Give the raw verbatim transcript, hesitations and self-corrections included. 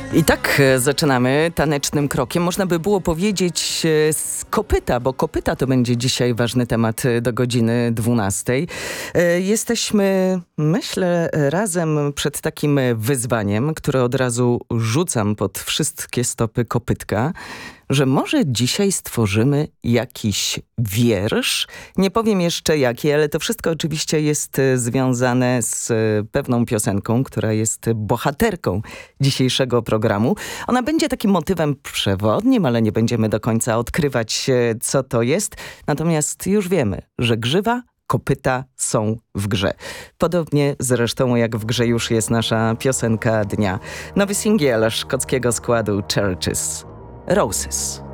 I tak e, zaczynamy tanecznym krokiem. Można by było powiedzieć e, z kopyta, bo kopyta to będzie dzisiaj ważny temat e, do godziny dwunastej. E, jesteśmy, myślę, razem przed takim wyzwaniem, które od razu rzucam pod wszystkie stopy kopytka, że może dzisiaj stworzymy jakiś wiersz. Nie powiem jeszcze jaki, ale to wszystko oczywiście jest e, związane z e, pewną piosenką, która jest bohaterką dzisiejszego programu. Ona będzie takim motywem przewodnim, ale nie będziemy do końca odkrywać, e, co to jest. Natomiast już wiemy, że grzywa, kopyta są w grze. Podobnie zresztą jak w grze już jest nasza piosenka dnia. Nowy singiel szkockiego składu Churches. Roses.